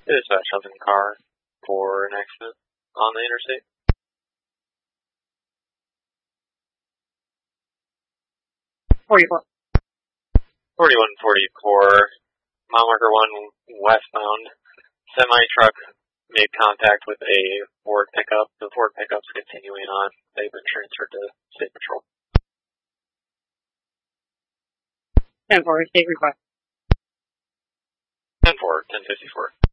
Dispatch Hudson car for an accident on the interstate. 44. 4144, mile marker 1 westbound. Semi-truck made contact with a Ford pickup. The Ford pickup's continuing on. They've been transferred to State Patrol. 10-4, state request. 10-4, 1054.